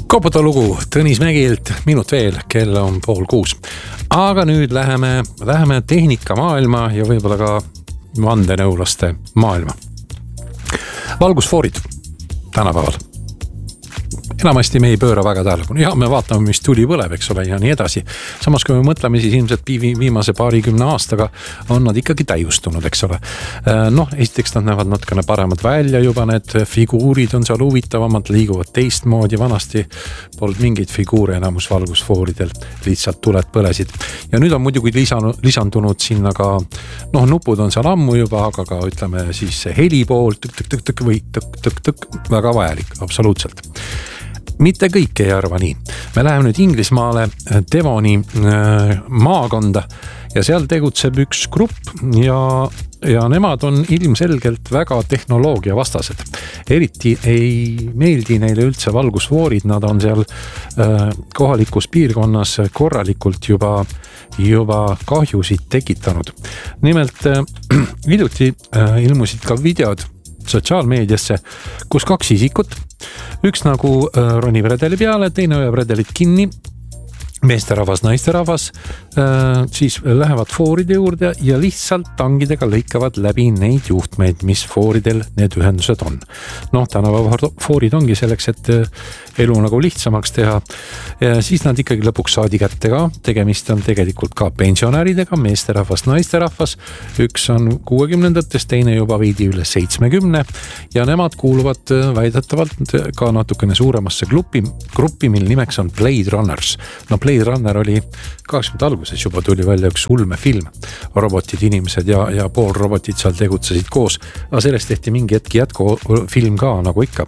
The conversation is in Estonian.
Kopata lugu Tõnis Mägilt, minut veel, kell on 5:30. Aga nüüd läheme tehnika maailma ja võib-olla ka vandenõulaste maailma. Valgusfoorid tänapäeval. Enamasti me ei pööra väga tähelepanu. Ja me vaatame, mis tuli põleb, eks ole, ja nii edasi. Samas, kui me mõtleme, siis ilmselt viimase 20 aastaga on nad ikkagi täiustunud, eks ole. Esiteks nad näevad natukene paremad välja juba, need figuurid on seal huvitavamad, liiguvad teistmoodi. Vanasti polnud mingeid figuure enamus valgusfooridel, lihtsalt tuled põlesid. Ja nüüd on muidugi lisandunud sinna ka, nupud on seal ammu juba, aga ka ütleme siis heli pool, tõk või tõk, väga vajalik, absoluutselt. Mitte kõik ei arva nii. Me läheme nüüd Inglismaale Devoni maakonda ja seal tegutseb üks grupp ja nemad on ilmselgelt väga tehnoloogia vastased. Eriti ei meeldi neile üldse valgusfoorid, nad on seal kohalikus piirkonnas korralikult juba kahjusid tekitanud. Nimelt hiljuti ilmusid ka videod sotsiaalmeediasse, kus kaks isikut, üks nagu ronib redeli peale, teine hoiab redelit kinni, meesterahvas, naisterahvas, siis lähevad fooride juurde ja lihtsalt tangidega lõikavad läbi neid juhtmeid, mis fooridel need ühendused on. Tänapäeval foorid ongi selleks, et elu nagu lihtsamaks teha. Ja siis nad ikkagi lõpuks saadi kätte ka. Tegemist on tegelikult ka pensionäridega, meesterahvas, naisterahvas. Üks on 60-ndatest, teine juba veidi üle 70 ja nemad kuuluvad väidetavalt ka natukene suuremasse gruppi, mil nimeks on Blade Runners. Blade Runner oli 80 alguses juba tuli välja üks ulmefilm. Robotid, inimesed ja pool robotid seal tegutsesid koos. Aga sellest tehti mingi hetki jätkufilm ka, nagu ikka.